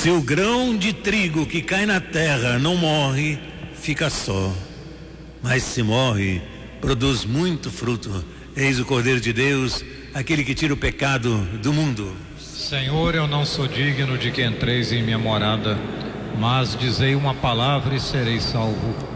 Se o grão de trigo que cai na terra não morre, fica só. Mas se morre, produz muito fruto. Eis o Cordeiro de Deus, aquele que tira o pecado do mundo. Senhor, eu não sou digno de que entreis em minha morada, mas dizei uma palavra e serei salvo.